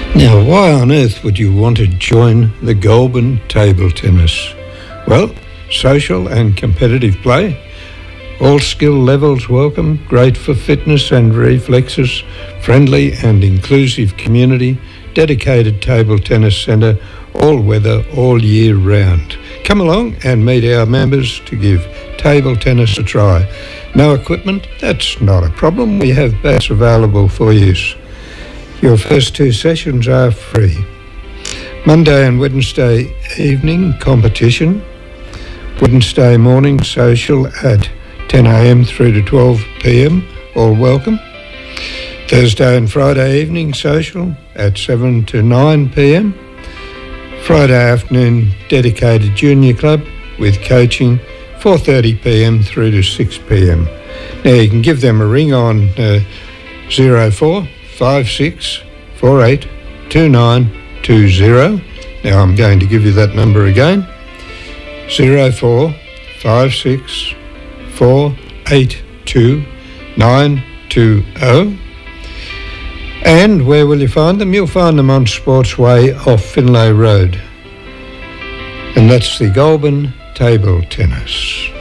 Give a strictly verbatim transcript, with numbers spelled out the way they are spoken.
Now, why on earth would you want to join the Goulburn Table Tennis? Well, social and competitive play, all skill levels welcome, great for fitness and reflexes, friendly and inclusive community, dedicated table tennis centre, all weather, all year round. Come along and meet our members to give table tennis a try. No equipment? That's not a problem. We have bats available for use. Your first two sessions are free. Monday and Wednesday evening competition. Wednesday morning social at ten a m through to twelve p m, all welcome. Thursday and Friday evening social at seven to nine p m. Friday afternoon dedicated junior club with coaching four thirty p m through to six p m. Now you can give them a ring on uh, zero four five six four eight two nine two zero. Now I'm going to give you that number again. zero four five six four eight two nine two zero. And where will you find them? You'll find them on Sportsway off Finlay Road. And that's the Goulburn Table Tennis.